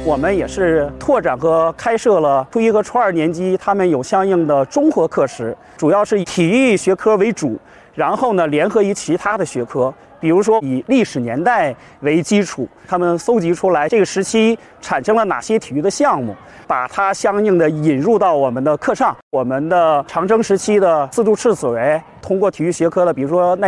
我们也是拓展和开设了初一和初二年级，他们有相应的综合课时，主要是以体育学科为主，然后呢联合于其他的学科，比如说以历史年代为基础，他们搜集出来这个时期产生了哪些体育的项目，把它相应的引入到我们的课上。我们的长征时期的4度赤水，通过体育学科的，比如说耐